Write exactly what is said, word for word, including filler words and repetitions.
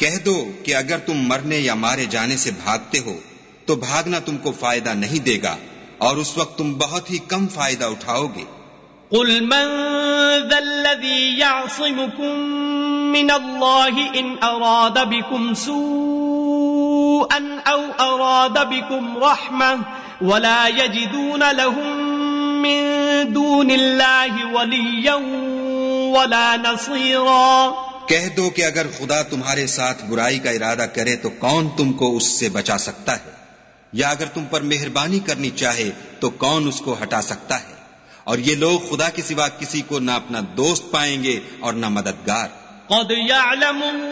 कह दो कि अगर तुम मरने या मारे जाने से भागते हो तो भागना तुमको फायदा नहीं देगा और उस वक्त तुम बहुत ही कम फायदा उठाओगे। कुल मन ज़ल्लज़ी यअसिमुकुम मिनल्लाहि इन अराद बिकुम सूअन औ अराद बिकुम रहमह वला यजिदून लहुम मिन दूनिल्लाहि वलिय्यन वला नसीरा। कह दो कि अगर खुदा तुम्हारे साथ बुराई का इरादा करे तो कौन तुमको उससे बचा सकता है, या अगर तुम पर मेहरबानी करनी चाहे तो कौन उसको हटा सकता है। और ये लोग खुदा के सिवा किसी को न अपना दोस्त पाएंगे और न मददगार। क़द यअलमु